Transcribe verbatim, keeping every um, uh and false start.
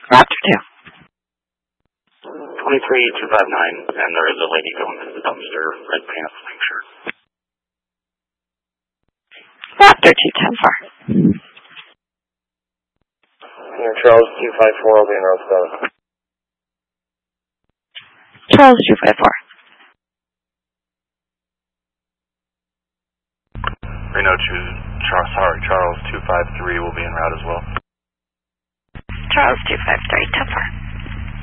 Raptor two. twenty-three two five nine, and there is a lady going to the dumpster, red pants, pink shirt. Raptor two ten four. Here, Charles two five four, I'll be in row seven. Charles two five four. Reno two, Char- sorry, Charles two five three will be en route as well. Charles two five three ten four.